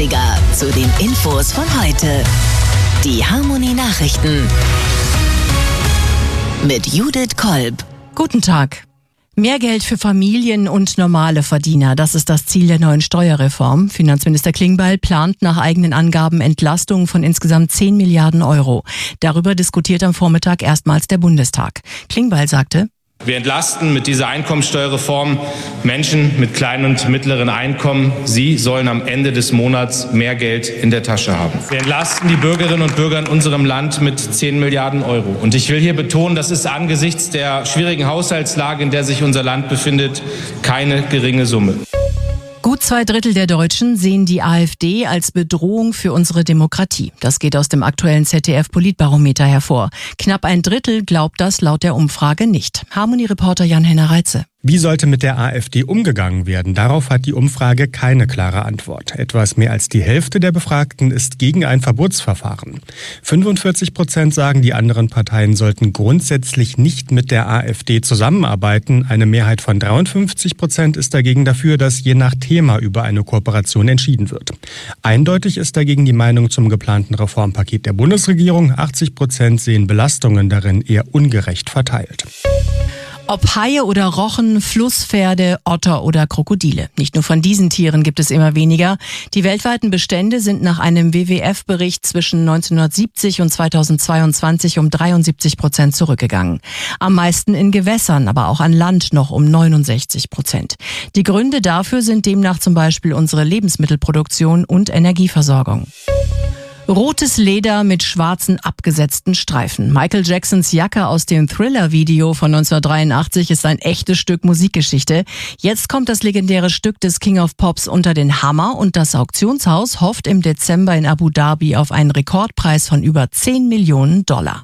80er zu den Infos von heute. Die Harmony Nachrichten mit Judith Kolb. Guten Tag. Mehr Geld für Familien und normale Verdiener, das ist das Ziel der neuen Steuerreform. Finanzminister Klingbeil plant nach eigenen Angaben Entlastungen von insgesamt 10 Milliarden Euro. Darüber diskutiert am Vormittag erstmals der Bundestag. Klingbeil sagte: Wir entlasten mit dieser Einkommensteuerreform Menschen mit kleinen und mittleren Einkommen. Sie sollen am Ende des Monats mehr Geld in der Tasche haben. Wir entlasten die Bürgerinnen und Bürger in unserem Land mit 10 Milliarden Euro. Und ich will hier betonen, das ist angesichts der schwierigen Haushaltslage, in der sich unser Land befindet, keine geringe Summe. Gut 2/3 der Deutschen sehen die AfD als Bedrohung für unsere Demokratie. Das geht aus dem aktuellen ZDF-Politbarometer hervor. Knapp 1/3 glaubt das laut der Umfrage nicht. Harmony-Reporter Jan-Henner Reitze. Wie sollte mit der AfD umgegangen werden? Darauf hat die Umfrage keine klare Antwort. Etwas mehr als die Hälfte der Befragten ist gegen ein Verbotsverfahren. 45% sagen, die anderen Parteien sollten grundsätzlich nicht mit der AfD zusammenarbeiten. Eine Mehrheit von 53% ist dagegen dafür, dass je nach Thema über eine Kooperation entschieden wird. Eindeutig ist dagegen die Meinung zum geplanten Reformpaket der Bundesregierung. 80% sehen Belastungen darin eher ungerecht verteilt. Ob Haie oder Rochen, Flusspferde, Otter oder Krokodile. Nicht nur von diesen Tieren gibt es immer weniger. Die weltweiten Bestände sind nach einem WWF-Bericht zwischen 1970 und 2022 um 73% zurückgegangen. Am meisten in Gewässern, aber auch an Land noch um 69%. Die Gründe dafür sind demnach zum Beispiel unsere Lebensmittelproduktion und Energieversorgung. Rotes Leder mit schwarzen abgesetzten Streifen. Michael Jacksons Jacke aus dem Thriller-Video von 1983 ist ein echtes Stück Musikgeschichte. Jetzt kommt das legendäre Stück des King of Pops unter den Hammer und das Auktionshaus hofft im Dezember in Abu Dhabi auf einen Rekordpreis von über 10 Millionen $.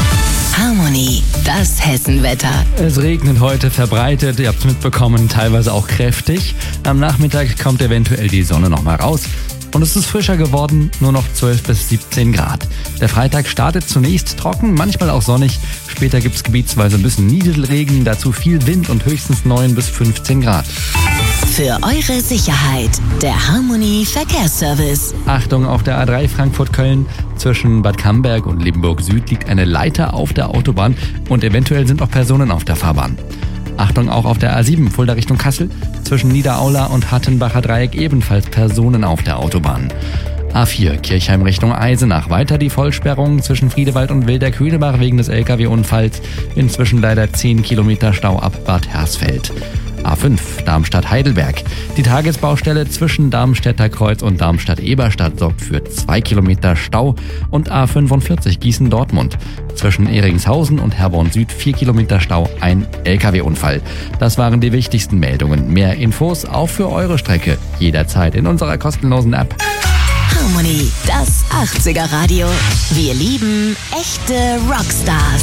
Harmony, das Hessenwetter. Es regnet heute verbreitet, ihr habt es mitbekommen, teilweise auch kräftig. Am Nachmittag kommt eventuell die Sonne nochmal raus. Und es ist frischer geworden, nur noch 12 bis 17 Grad. Der Freitag startet zunächst trocken, manchmal auch sonnig. Später gibt es gebietsweise ein bisschen Nieselregen, dazu viel Wind und höchstens 9 bis 15 Grad. Für eure Sicherheit, der Harmony Verkehrsservice. Achtung, auf der A3 Frankfurt-Köln zwischen Bad Camberg und Liebenburg Süd liegt eine Leiter auf der Autobahn und eventuell sind auch Personen auf der Fahrbahn. Achtung, auch auf der A7 Fulda Richtung Kassel zwischen Niederaula und Hattenbacher Dreieck ebenfalls Personen auf der Autobahn. A4 Kirchheim Richtung Eisenach, weiter die Vollsperrung zwischen Friedewald und Wildeck-Hühnebach wegen des LKW-Unfalls. Inzwischen leider 10 Kilometer Stau ab Bad Hersfeld. A5 Darmstadt-Heidelberg. Die Tagesbaustelle zwischen Darmstädter Kreuz und Darmstadt-Eberstadt sorgt für 2 Kilometer Stau und A45 Gießen-Dortmund. Zwischen Eringshausen und Herborn Süd 4 Kilometer Stau, ein LKW-Unfall. Das waren die wichtigsten Meldungen. Mehr Infos auch für eure Strecke jederzeit in unserer kostenlosen App. Harmony, das 80er Radio. Wir lieben echte Rockstars.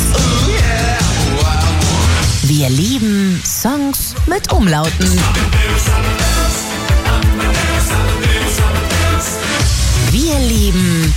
Wir lieben Songs mit Umlauten. Wir lieben